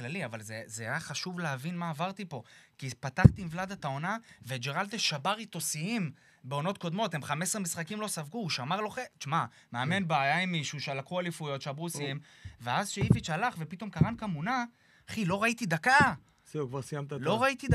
כללי, אבל זה היה חשוב להבין מה עברתי פה. כי פתחתי עם ולד את העונה, וג'רלטה שבר איתו שיאים בעונות קודמות, הם 15 משחקים לא ספגו, הוא שמר לו תשמע, מאמן בעיה עם מישהו שלקחו אליפויות, שברו שיאים, ואז שאיביץ' הלך ופתאום קרנקה מונה, אחי, לא ראיתי דקה. זהו, כבר סיימת את לא ראיתי